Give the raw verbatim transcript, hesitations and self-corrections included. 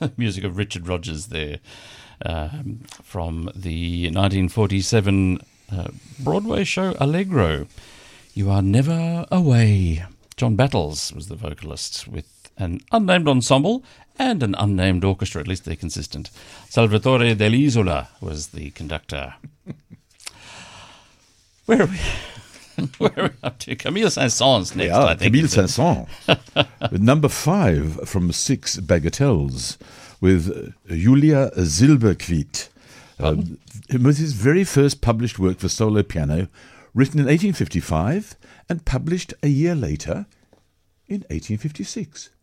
Music of Richard Rodgers there, um, from the nineteen forty-seven uh, Broadway show Allegro. You Are Never Away. John Battles was the vocalist, with an unnamed ensemble and an unnamed orchestra. At least they're consistent. Salvatore Dell'Isola was the conductor. Where are we? Where are we up to? Camille Saint-Saëns next, Yeah, I think. Camille Saint-Saëns. Number five from Six Bagatelles with Julia Silberkvit. Um, it was his very first published work for solo piano, written in eighteen fifty-five and published a year later in eighteen fifty-six.